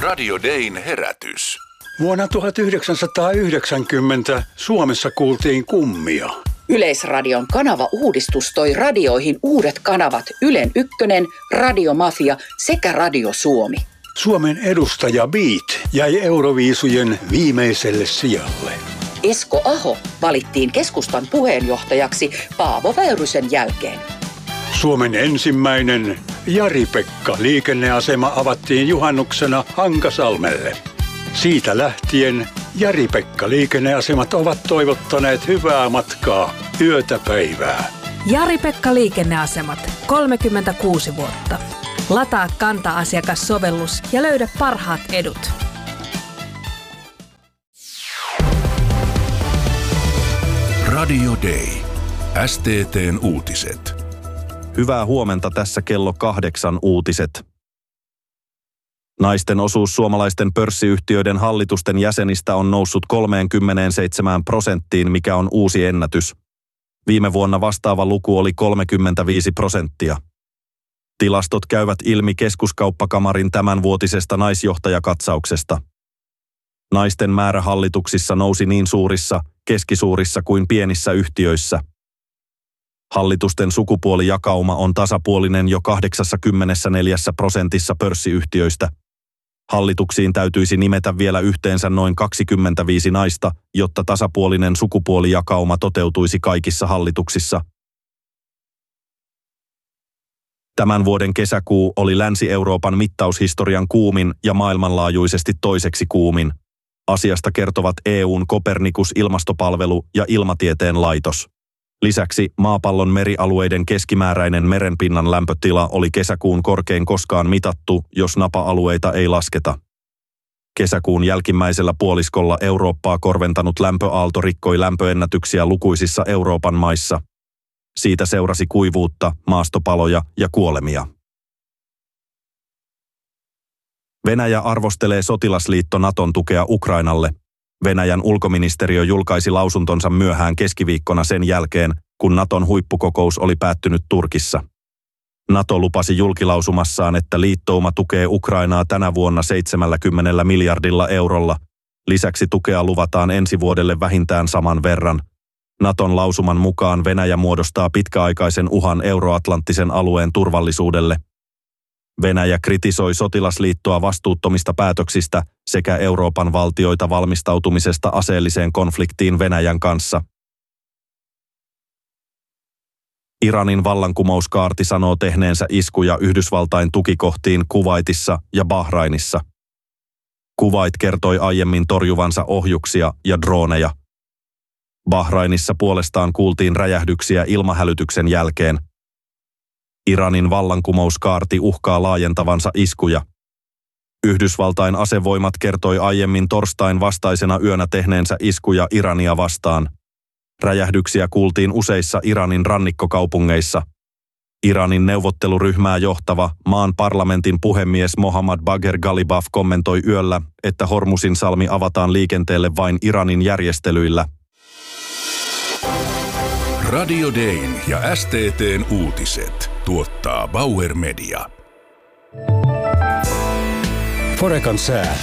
Radio Dayn herätys. Vuonna 1990 Suomessa kuultiin kummia. Yleisradion kanavauudistus toi radioihin uudet kanavat Ylen Ykkönen, Radiomafia sekä Radio Suomi. Suomen edustaja Beat jäi Euroviisujen viimeiselle sijalle. Esko Aho valittiin keskustan puheenjohtajaksi Paavo Väyrysen jälkeen. Suomen ensimmäinen Jari-Pekka liikenneasema avattiin juhannuksena Hankasalmelle. Siitä lähtien Jari-Pekka liikenneasemat ovat toivottaneet hyvää matkaa yötä päivää. Jari-Pekka liikenneasemat, 36 vuotta. Lataa Kanta-asiakassovellus ja löydä parhaat edut. Radio Day. STT:n uutiset. Hyvää huomenta, tässä kello 8 uutiset. Naisten osuus suomalaisten pörssiyhtiöiden hallitusten jäsenistä on noussut 37%, mikä on uusi ennätys. Viime vuonna vastaava luku oli 35%. Tilastot käyvät ilmi Keskuskauppakamarin tämänvuotisesta naisjohtajakatsauksesta. Naisten määrä hallituksissa nousi niin suurissa, keskisuurissa kuin pienissä yhtiöissä. Hallitusten sukupuolijakauma on tasapuolinen jo 84% pörssiyhtiöistä. Hallituksiin täytyisi nimetä vielä yhteensä noin 25 naista, jotta tasapuolinen sukupuolijakauma toteutuisi kaikissa hallituksissa. Tämän vuoden kesäkuu oli Länsi-Euroopan mittaushistorian kuumin ja maailmanlaajuisesti toiseksi kuumin. Asiasta kertovat EU:n Copernicus-ilmastopalvelu ja Ilmatieteen laitos. Lisäksi maapallon merialueiden keskimääräinen merenpinnan lämpötila oli kesäkuun korkein koskaan mitattu, jos napa-alueita ei lasketa. Kesäkuun jälkimmäisellä puoliskolla Eurooppaa korventanut lämpöaalto rikkoi lämpöennätyksiä lukuisissa Euroopan maissa. Siitä seurasi kuivuutta, maastopaloja ja kuolemia. Venäjä arvostelee sotilasliitto Naton tukea Ukrainalle. Venäjän ulkoministeriö julkaisi lausuntonsa myöhään keskiviikkona sen jälkeen, kun Naton huippukokous oli päättynyt Turkissa. NATO lupasi julkilausumassaan, että liittouma tukee Ukrainaa tänä vuonna 70 miljardilla eurolla. Lisäksi tukea luvataan ensi vuodelle vähintään saman verran. Naton lausuman mukaan Venäjä muodostaa pitkäaikaisen uhan euroatlanttisen alueen turvallisuudelle. Venäjä kritisoi sotilasliittoa vastuuttomista päätöksistä sekä Euroopan valtioita valmistautumisesta aseelliseen konfliktiin Venäjän kanssa. Iranin vallankumouskaarti sanoo tehneensä iskuja Yhdysvaltain tukikohtiin Kuwaitissa ja Bahrainissa. Kuwait kertoi aiemmin torjuvansa ohjuksia ja drooneja. Bahrainissa puolestaan kuultiin räjähdyksiä ilmahälytyksen jälkeen. Iranin vallankumouskaarti uhkaa laajentavansa iskuja. Yhdysvaltain asevoimat kertoi aiemmin torstain vastaisena yönä tehneensä iskuja Irania vastaan. Räjähdyksiä kuultiin useissa Iranin rannikkokaupungeissa. Iranin neuvotteluryhmää johtava maan parlamentin puhemies Mohammad Bagher Ghalibaf kommentoi yöllä, että Hormuzin salmi avataan liikenteelle vain Iranin järjestelyillä. Radio Dayn ja STT:n uutiset tuottaa Bauer Media. Forekan sää.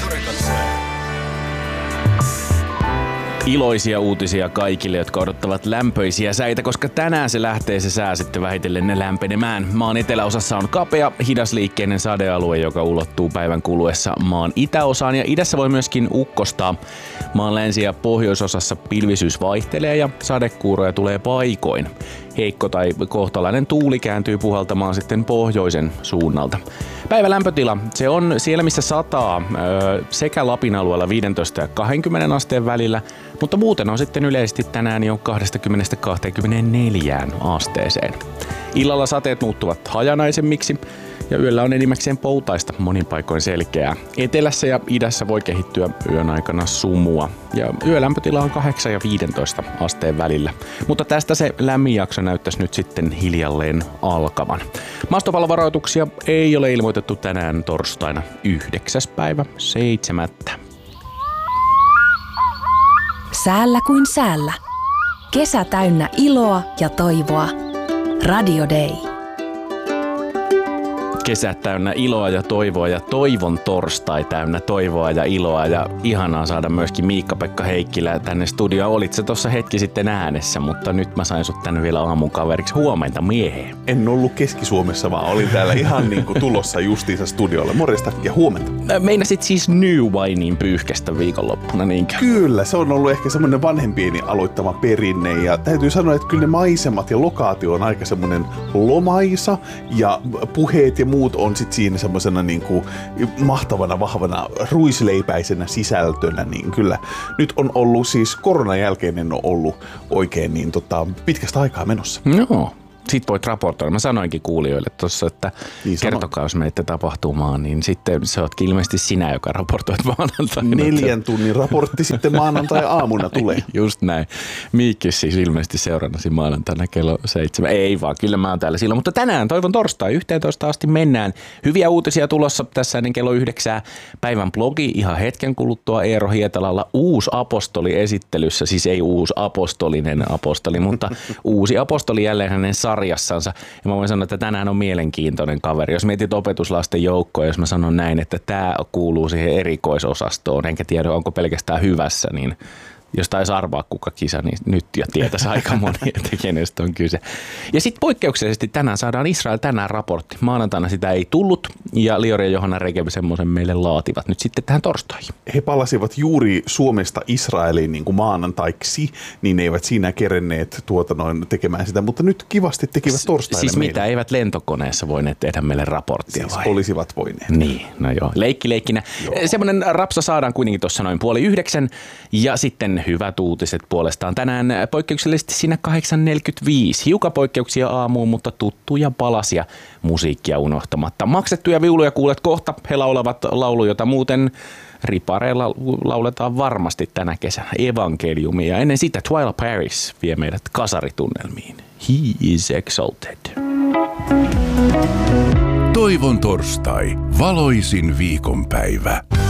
Iloisia uutisia kaikille, jotka odottavat lämpöisiä säitä, koska tänään se lähtee se sää sitten vähitellen lämpenemään. Maan eteläosassa on kapea, hidasliikkeinen sadealue, joka ulottuu päivän kuluessa maan itäosaan ja idässä voi myöskin ukkostaa. Maan länsi- ja pohjoisosassa pilvisyys vaihtelee ja sadekuuroja tulee paikoin. Heikko tai kohtalainen tuuli kääntyy puhaltamaan sitten pohjoisen suunnalta. Päivän lämpötila, se on siellä missä sataa sekä Lapin alueella 15 ja 20 asteen välillä, mutta muuten on sitten yleisesti tänään jo 20-24 asteeseen. Illalla sateet muuttuvat hajanaisemmiksi ja yöllä on enimmäkseen poutaista, monin paikoin selkeää. Etelässä ja idässä voi kehittyä yön aikana sumua ja yölämpötila on 8 ja 15 asteen välillä. Mutta tästä se lämmin jakso näyttäisi nyt sitten hiljalleen alkavan. Maastopallovaroituksia ei ole ilmoitettu tänään torstaina 9.7. Säällä kuin säällä. Kesä täynnä iloa ja toivoa. Radio Day. Kesät täynnä iloa ja toivoa ja toivon torstai täynnä toivoa ja iloa ja ihanaa saada myöskin Miikka-Pekka Heikkilä tänne studioon. Olit sä tuossa hetki sitten äänessä, mutta nyt mä sain sut tänne vielä aamun kaveriksi. Huomenta mieheen. En ollut Keski-Suomessa, vaan olin täällä ihan niin kuin tulossa justiinsa studiolle. Morjesta ja huomenta. Meinasit siis New Winein pyyhkästä viikonloppuna, niinkö? Kyllä, se on ollut ehkä semmoinen vanhempieni aloittama perinne ja täytyy sanoa, että kyllä ne maisemat ja lokaatio on aika semmoinen lomaisa ja puheet ja muut on sitten siinä semmoisena niin kuin mahtavana, vahvana, ruisleipäisenä sisältönä, niin kyllä nyt on ollut siis koronan jälkeen en ole ollut oikein niin pitkästä aikaa menossa. No. Sitten voit raportoida. Mä sanoinkin kuulijoille tuossa, että niin kertokaa, jos menette tapahtumaan, niin sitten se ootkin ilmeisesti sinä, joka raportoit maanantaina. 4 tunnin raportti sitten maanantai-aamuna tulee. Just näin. Miikki siis ilmeisesti seurannasi maanantaina kello 7. Ei vaan, kyllä mä oon täällä silloin. Mutta tänään toivon torstai 11 asti mennään. Hyviä uutisia tulossa tässä ennen kello 9. Päivän blogi ihan hetken kuluttua Eero Hietalalla. Uusi apostoli esittelyssä, siis ei uusi apostolinen apostoli, mutta uusi apostoli jälleen hänen sarjassansa. Ja mä voin sanoa, että tänään on mielenkiintoinen kaveri. Jos mietit opetuslasten joukkoa, jos mä sanon näin, että tämä kuuluu siihen erikoisosastoon, enkä tiedä onko pelkästään hyvässä, niin jos taisi arvaa kuka kisa, niin nyt jo tietäisi aika moni, että kenestä on kyse. Ja sitten poikkeuksellisesti tänään saadaan Israel tänään raportti. Maanantaina sitä ei tullut ja Liori ja Johanna Rekev semmoisen meille laativat nyt sitten tähän torstaihin. He palasivat juuri Suomesta Israeliin niin kuin maanantaiksi, niin eivät siinä kerenneet tekemään sitä, mutta nyt kivasti tekivät torstaille siis meille. Mitä, eivät lentokoneessa voineet tehdä meille raporttia siis vai? Olisivat voineet. Niin, no joo. Leikkinä. Semmoinen rapsa saadaan kuitenkin tuossa noin 8:30 ja sitten hyvät uutiset puolestaan. Tänään poikkeuksellisesti siinä 8.45. Hiukan poikkeuksia aamuun, mutta tuttuja palasia musiikkia unohtamatta. Maksettuja viuluja kuulet kohta. He laulavat laulu, jota muuten ripareilla lauletaan varmasti tänä kesänä. Evankeliumia. Ennen sitä Twyla Paris vie meidät kasaritunnelmiin. He is exalted. Toivon torstai. Valoisin viikonpäivä.